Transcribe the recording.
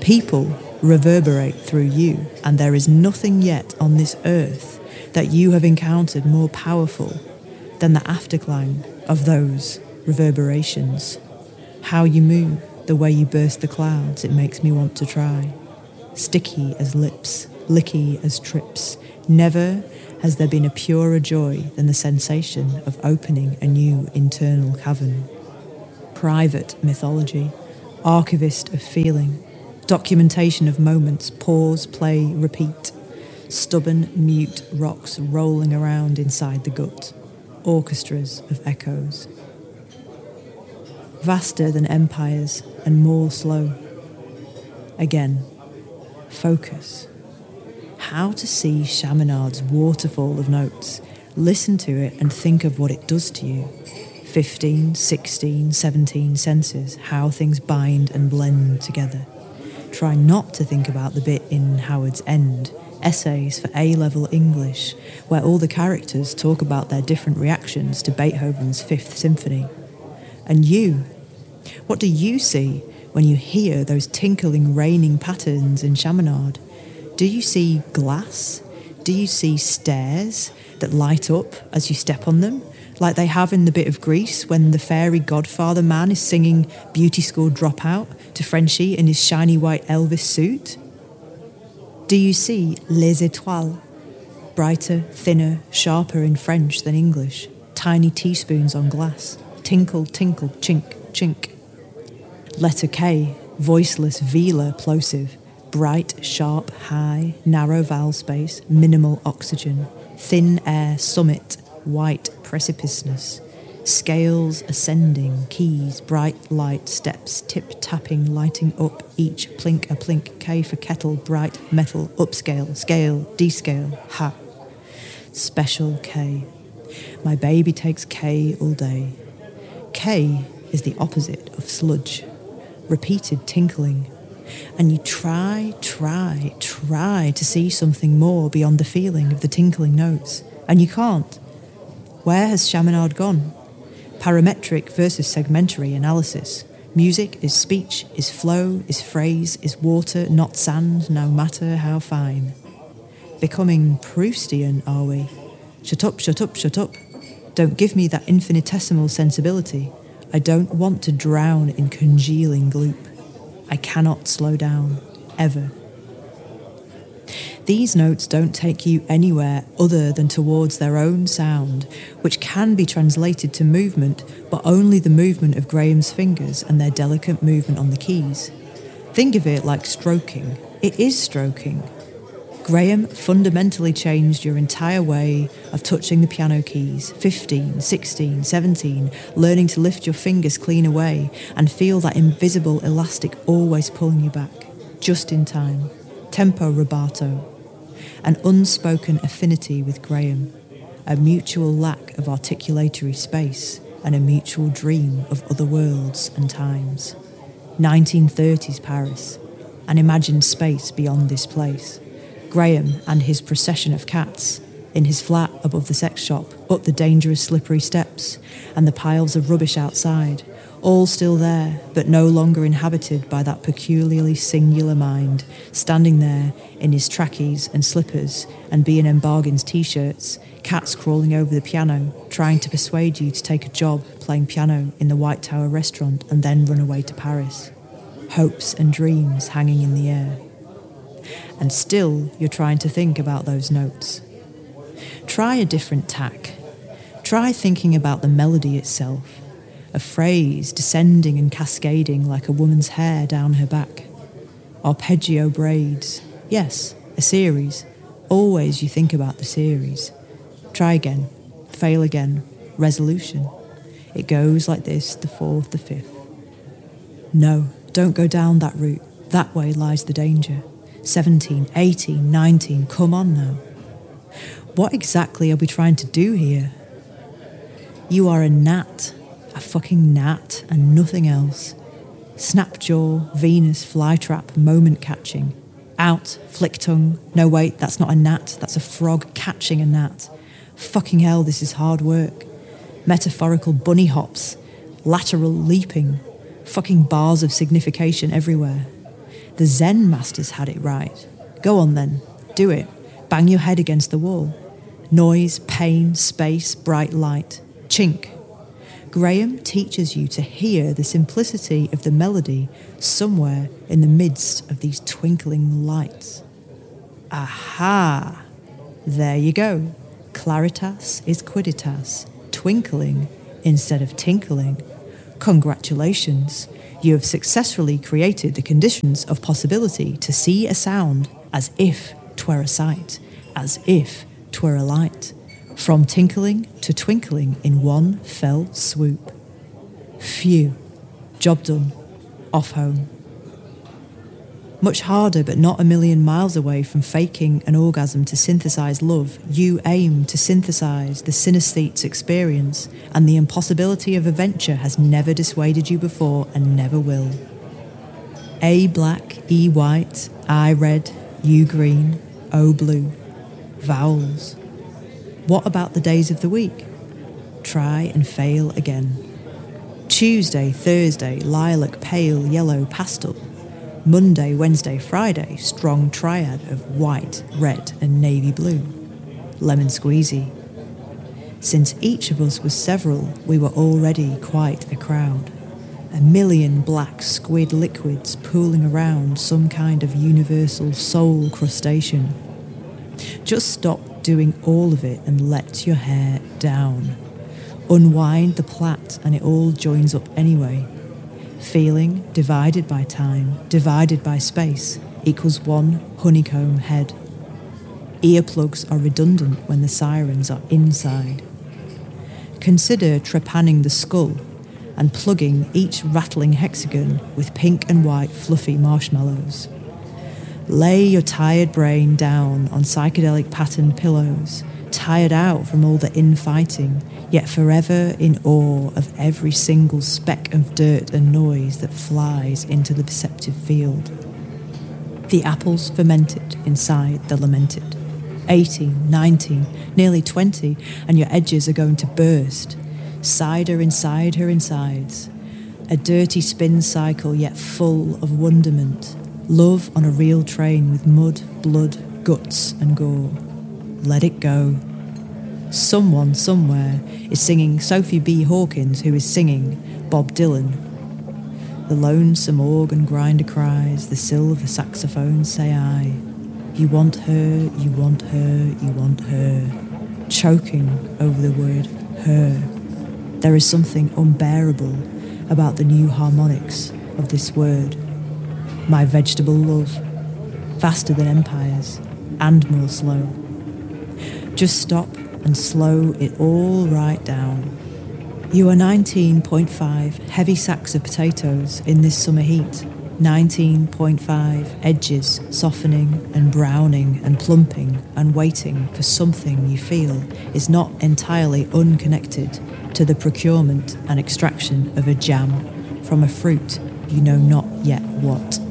People reverberate through you, and there is nothing yet on this earth that you have encountered more powerful than the afterclang of those reverberations. How you move, the way you burst the clouds, it makes me want to try. Sticky as lips, licky as trips, never has there been a purer joy than the sensation of opening a new internal cavern. Private mythology, archivist of feeling, documentation of moments, pause, play, repeat, stubborn, mute rocks rolling around inside the gut, orchestras of echoes. Vaster than empires and more slow. Again, focus. How to see Chaminade's waterfall of notes, listen to it and think of what it does to you. 15, 16, 17 senses, how things bind and blend together. Try not to think about the bit in Howard's End, essays for A-level English, where all the characters talk about their different reactions to Beethoven's Fifth Symphony. And you, what do you see when you hear those tinkling, raining patterns in Chaminade? Do you see glass? Do you see stairs that light up as you step on them, like they have in the bit of Grease when the fairy godfather man is singing Beauty School Dropout to Frenchie in his shiny white Elvis suit? Do you see les étoiles? Brighter, thinner, sharper in French than English, tiny teaspoons on glass, tinkle, tinkle, chink, chink. Letter K, voiceless, velar, plosive, bright, sharp, high, narrow vowel space, minimal oxygen, thin air, summit, white precipiceness, scales ascending, keys, bright light, steps, tip-tapping, lighting up, each plink a plink, K for kettle, bright, metal, upscale, scale, descale, ha. Special K. My baby takes K all day. K is the opposite of sludge. Repeated tinkling. And you try to see something more beyond the feeling of the tinkling notes. And you can't. Where has Chaminade gone? Parametric versus segmentary analysis. Music is speech, is flow, is phrase, is water, not sand, no matter how fine. Becoming Proustian, are we? Shut up, shut up, shut up. Don't give me that infinitesimal sensibility. I don't want to drown in congealing gloop. I cannot slow down, ever. These notes don't take you anywhere other than towards their own sound, which can be translated to movement, but only the movement of Graham's fingers and their delicate movement on the keys. Think of it like stroking. It is stroking. Graham fundamentally changed your entire way of touching the piano keys, 15, 16, 17, learning to lift your fingers clean away and feel that invisible elastic always pulling you back, just in time. Tempo rubato. An unspoken affinity with Graham, a mutual lack of articulatory space, and a mutual dream of other worlds and times. 1930s Paris, an imagined space beyond this place. Graham and his procession of cats, in his flat above the sex shop, up the dangerous slippery steps, and the piles of rubbish outside, all still there, but no longer inhabited by that peculiarly singular mind, standing there in his trackies and slippers and B&M Bargains t-shirts, cats crawling over the piano, trying to persuade you to take a job playing piano in the White Tower restaurant and then run away to Paris. Hopes and dreams hanging in the air. And still you're trying to think about those notes. Try a different tack. Try thinking about the melody itself. A phrase descending and cascading like a woman's hair down her back. Arpeggio braids. Yes, a series. Always you think about the series. Try again. Fail again. Resolution. It goes like this, the fourth, the fifth. No, don't go down that route. That way lies the danger. 17, 18, 19, come on now. What exactly are we trying to do here? You are a gnat. A fucking gnat and nothing else. Snapjaw, Venus, flytrap, moment catching. Out, flick tongue. No wait, that's not a gnat, that's a frog catching a gnat. Fucking hell, this is hard work. Metaphorical bunny hops. Lateral leaping. Fucking bars of signification everywhere. The Zen masters had it right. Go on then, do it. Bang your head against the wall. Noise, pain, space, bright light. Chink. Graham teaches you to hear the simplicity of the melody somewhere in the midst of these twinkling lights. Aha! There you go. Claritas is quidditas. Twinkling instead of tinkling. Congratulations. You have successfully created the conditions of possibility to see a sound as if 'twere a sight, as if 'twere a light. From tinkling to twinkling in one fell swoop. Phew. Job done. Off home. Much harder, but not a million miles away from faking an orgasm to synthesize love, you aim to synthesize the synesthete's experience, and the impossibility of adventure has never dissuaded you before and never will. A black, E white, I red, U green, O blue. Vowels. What about the days of the week? Try and fail again. Tuesday, Thursday, lilac, pale, yellow, pastel. Monday, Wednesday, Friday, strong triad of white, red and navy blue. Lemon squeezy. Since each of us was several, we were already quite a crowd. A million black squid liquids pooling around some kind of universal soul crustacean. Just stop doing all of it and let your hair down. Unwind the plait and it all joins up anyway. Feeling divided by time, divided by space, equals one honeycomb head. Earplugs are redundant when the sirens are inside. Consider trepanning the skull and plugging each rattling hexagon with pink and white fluffy marshmallows. Lay your tired brain down on psychedelic patterned pillows, tired out from all the infighting, yet forever in awe of every single speck of dirt and noise that flies into the perceptive field. The apples fermented inside the lamented. 18, 19, nearly 20, and your edges are going to burst. Cider inside her insides. A dirty spin cycle yet full of wonderment. Love on a real train with mud, blood, guts and gore. Let it go. Someone somewhere is singing Sophie B. Hawkins, who is singing Bob Dylan. The lonesome organ grinder cries, the silver saxophones say aye. You want her, you want her, you want her. Choking over the word her. There is something unbearable about the new harmonics of this word. My vegetable love, faster than empires, and more slow. Just stop and slow it all right down. You are 19.5 heavy sacks of potatoes in this summer heat. 19.5 edges softening and browning and plumping and waiting for something you feel is not entirely unconnected to the procurement and extraction of a jam from a fruit you know not yet what.